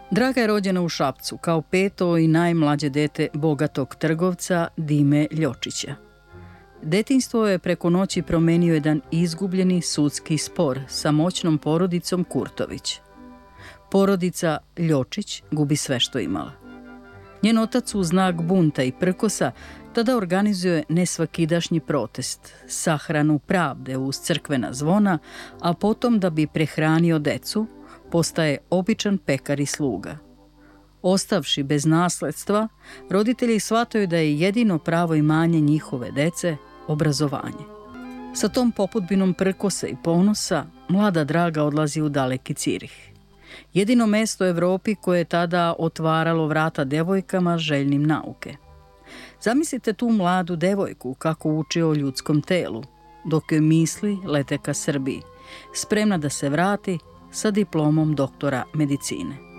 Draga je rođena u Šapcu kao peto i najmlađe dete bogatog trgovca Dime Ljočića. Detinjstvo je preko noći promenio jedan izgubljeni sudski spor sa moćnom porodicom Kurtović. Porodica Ljočić gubi sve što imala. Njen otac u znak bunta i prkosa tada organizuje nesvakidašnji protest, sahranu pravde uz crkvena zvona, a potom da bi prehranio decu, postaje običan pekar i sluga. Ostavši bez nasledstva, roditelji shvataju da je jedino pravo imanje njihove dece obrazovanje. Sa tom popudbinom prkose i ponosa, mlada Draga odlazi u daleki Cirih. Jedino mesto u Evropi koje je tada otvaralo vrata devojkama željnim nauke. Zamislite tu mladu devojku kako uči o ljudskom telu, dok joj misli lete ka Srbiji, spremna da se vrati sa diplomom doktora medicine.